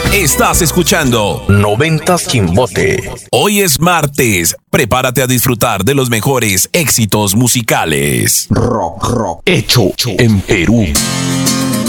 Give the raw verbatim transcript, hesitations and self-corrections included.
Estás escuchando Noventas Chimbote. Hoy es martes. Prepárate a disfrutar de los mejores éxitos musicales. Rock, rock, hecho en Perú.